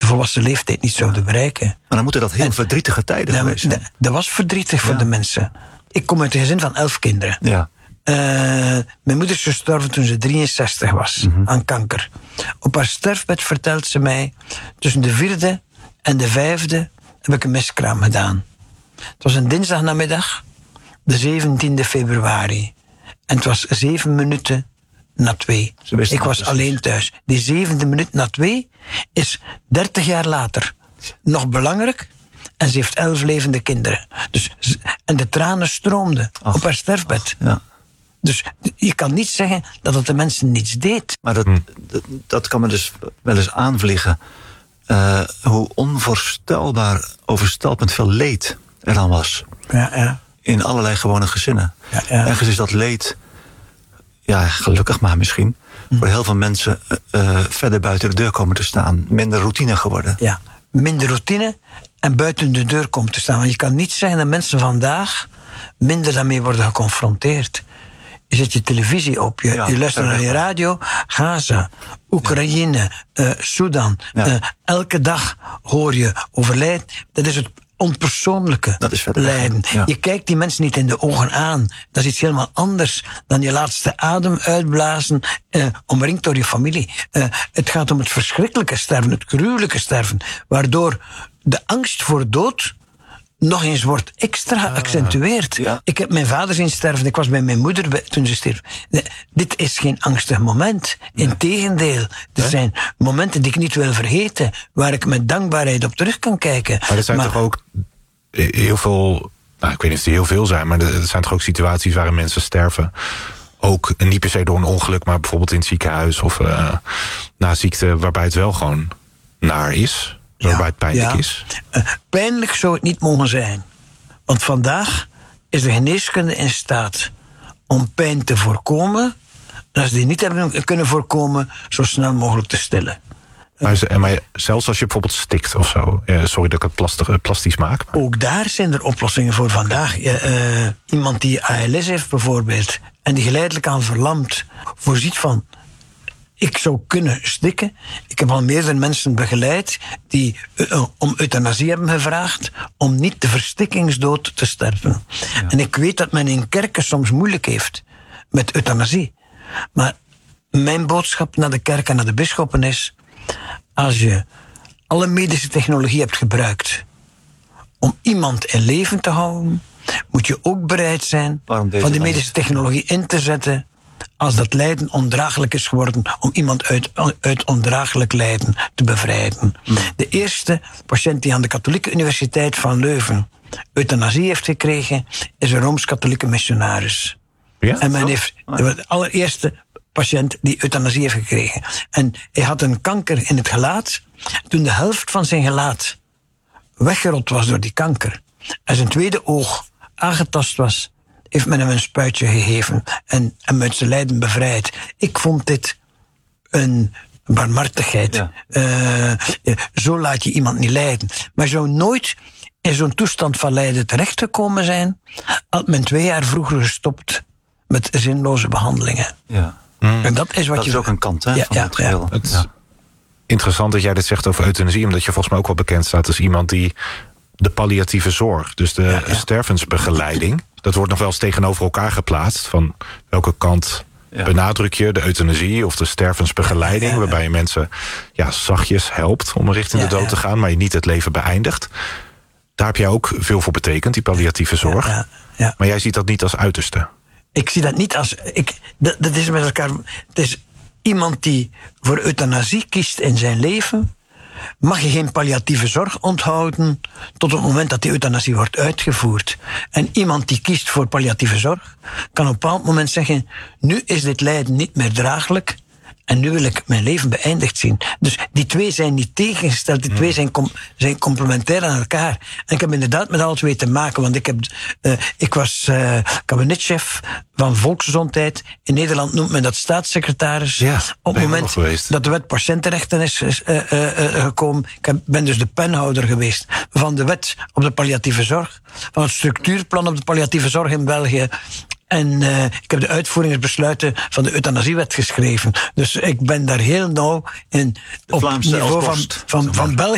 volwassen leeftijd niet zouden bereiken. Maar dan moeten dat heel verdrietige tijden geweest zijn. Dat was verdrietig voor de mensen. Ik kom uit een gezin van 11 kinderen. Ja. Mijn moeder is gestorven toen ze 63 was, aan kanker. Op haar sterfbed vertelt ze mij, tussen de 4e en de 5e heb ik een miskraam gedaan. Het was een dinsdagnamiddag, de 17e februari. En het was 7 minuten na 2. Ik was alleen thuis. Die 7e minuut na 2 is 30 jaar later nog belangrijk. En ze heeft 11 levende kinderen. Dus, en de tranen stroomden op haar sterfbed. Ja. Dus je kan niet zeggen dat het de mensen niets deed. Maar dat kan me dus wel eens aanvliegen. Hoe onvoorstelbaar overstelpend veel leed er dan was. Ja. In allerlei gewone gezinnen. Ja. Ergens is dat leed, gelukkig maar misschien, voor heel veel mensen verder buiten de deur komen te staan. Minder routine geworden. Ja, minder routine en buiten de deur komt te staan. Want je kan niet zeggen dat mensen vandaag minder daarmee worden geconfronteerd. Je zet je televisie op, je luistert naar je radio. Gaza, Oekraïne, Sudan. Ja. Elke dag hoor je over lijden. Dat is het onpersoonlijke lijden. Ja. Je kijkt die mensen niet in de ogen aan. Dat is iets helemaal anders dan je laatste adem uitblazen, omringd door je familie. Het gaat om het verschrikkelijke sterven, het gruwelijke sterven, waardoor de angst voor dood nog eens wordt extra geaccentueerd. Ja. Ik heb mijn vader zien sterven. Ik was bij mijn moeder toen ze stierf. Dit is geen angstig moment. Integendeel, er zijn momenten die ik niet wil vergeten, waar ik met dankbaarheid op terug kan kijken. Maar er zijn toch ook heel veel, ik weet niet of die heel veel zijn, maar er zijn toch ook situaties waarin mensen sterven. Ook niet per se door een ongeluk, maar bijvoorbeeld in het ziekenhuis of na ziekte, waarbij het wel gewoon naar is. Waarbij het pijnlijk is. Pijnlijk zou het niet mogen zijn. Want vandaag is de geneeskunde in staat om pijn te voorkomen. En als die niet hebben kunnen voorkomen, zo snel mogelijk te stillen. Maar zelfs als je bijvoorbeeld stikt of zo. Sorry dat ik het plastisch maak. Maar. Ook daar zijn er oplossingen voor vandaag. Iemand die ALS heeft bijvoorbeeld, en die geleidelijk aan verlamd, voorziet van: ik zou kunnen stikken. Ik heb al meerdere mensen begeleid die om euthanasie hebben gevraagd om niet de verstikkingsdood te sterven. Ja. En ik weet dat men in kerken soms moeilijk heeft met euthanasie. Maar mijn boodschap naar de kerk en naar de bisschoppen is: als je alle medische technologie hebt gebruikt om iemand in leven te houden, moet je ook bereid zijn van die medische technologie in te zetten als dat lijden ondraaglijk is geworden, om iemand uit ondraaglijk lijden te bevrijden. De eerste patiënt die aan de Katholieke Universiteit van Leuven euthanasie heeft gekregen, is een Rooms-Katholieke missionaris. Ja? En men heeft de allereerste patiënt die euthanasie heeft gekregen. En hij had een kanker in het gelaat. Toen de helft van zijn gelaat weggerot was door die kanker en zijn tweede oog aangetast was, heeft men hem een spuitje gegeven en hem uit zijn lijden bevrijd. Ik vond dit een barmhartigheid. Ja. Zo laat je iemand niet lijden. Maar je zou nooit in zo'n toestand van lijden terechtgekomen zijn had men 2 jaar vroeger gestopt met zinloze behandelingen. Ja. En dat is wat dat is ook een kant van het geheel. Het is interessant dat jij dit zegt over euthanasie, omdat je volgens mij ook wel bekend staat als iemand die de palliatieve zorg, dus de stervensbegeleiding, dat wordt nog wel eens tegenover elkaar geplaatst. Van welke kant benadruk je, de euthanasie of de stervensbegeleiding, waarbij je mensen zachtjes helpt om richting de dood te gaan, maar je niet het leven beëindigt. Daar heb jij ook veel voor betekend, die palliatieve zorg. Ja. Maar jij ziet dat niet als uiterste. Ik zie dat niet als... Dat is met elkaar... Het is iemand die voor euthanasie kiest in zijn leven, mag je geen palliatieve zorg onthouden tot het moment dat die euthanasie wordt uitgevoerd. En iemand die kiest voor palliatieve zorg kan op een bepaald moment zeggen: nu is dit lijden niet meer draaglijk en nu wil ik mijn leven beëindigd zien. Dus die twee zijn niet tegengesteld, die twee zijn complementair aan elkaar. En ik heb inderdaad met alle twee te maken, want ik was kabinetchef van volksgezondheid. In Nederland noemt men dat staatssecretaris. Ja, op het moment dat de wet patiëntenrechten is gekomen. Ik ben dus de penhouder geweest van de wet op de palliatieve zorg, van het structuurplan op de palliatieve zorg in België. En ik heb de uitvoeringsbesluiten van de euthanasiewet geschreven. Dus ik ben daar heel nauw in op het niveau van België